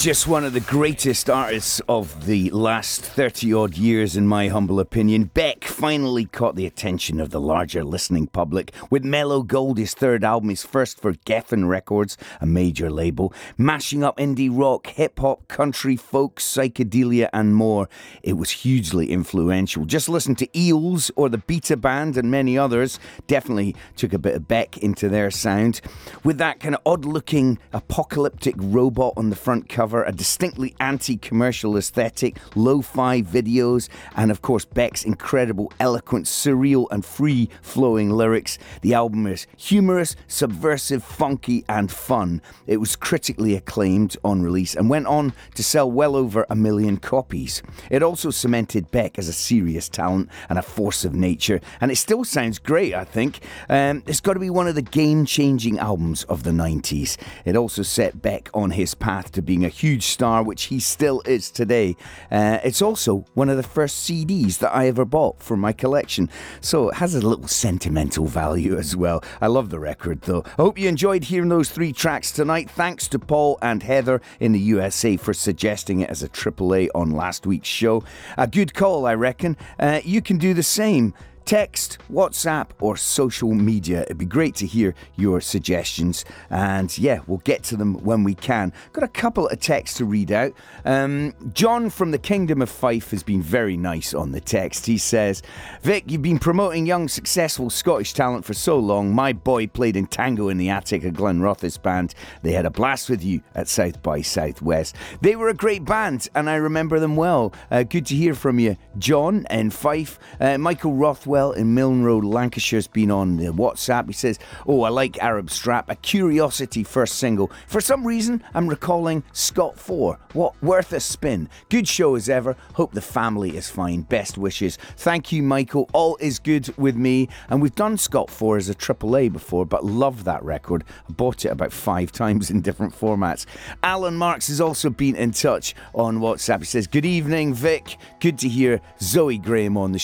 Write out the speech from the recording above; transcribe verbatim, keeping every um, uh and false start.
Just one of the greatest artists of the last thirty-odd years, in my humble opinion. Beck finally caught the attention of the larger listening public with Mellow Gold, his third album, his first for Geffen Records, a major label, mashing up indie rock, hip-hop, country, folk, psychedelia and more. It was hugely influential. Just listen to Eels or the Beta Band and many others. Definitely took a bit of Beck into their sound. With that kind of odd-looking apocalyptic robot on the front cover, a distinctly anti-commercial aesthetic, lo-fi videos, and of course Beck's incredible, eloquent, surreal and free-flowing lyrics. The album is humorous, subversive, funky and fun. It was critically acclaimed on release and went on to sell well over a million copies. It also cemented Beck as a serious talent and a force of nature, and it still sounds great, I think. Um, it's got to be one of the game-changing albums of the nineties. It also set Beck on his path to being a huge star, which he still is today. Uh, it's also one of the first C Ds that I ever bought for my collection, so it has a little sentimental value as well. I love the record though. I hope you enjoyed hearing those three tracks tonight. Thanks to Paul and Heather in the U S A for suggesting it as a triple A on last week's show. A good call, I reckon. Uh, you can do the same. Text, WhatsApp or social media. It'd be great to hear your suggestions, and yeah, we'll get to them when we can. Got a couple of texts to read out. Um, John from the Kingdom of Fife has been very nice on the text. He says, Vic, you've been promoting young successful Scottish talent for so long. My boy played in Tango in the Attic, a Glenrothes band. They had a blast with you at South by Southwest. They were a great band and I remember them well. Uh, good to hear from you, John in Fife. uh, Michael Rothwell in Milne Road, Lancashire, has been on the WhatsApp. He says, oh, I like Arab Strap, a Curiosity first single. For some reason, I'm recalling Scott four. What, worth a spin. Good show as ever. Hope the family is fine. Best wishes. Thank you, Michael. All is good with me. And we've done Scott four as a triple A before, but love that record. I bought it about five times in different formats. Alan Marks has also been in touch on WhatsApp. He says, good evening, Vic. Good to hear Zoe Graham on the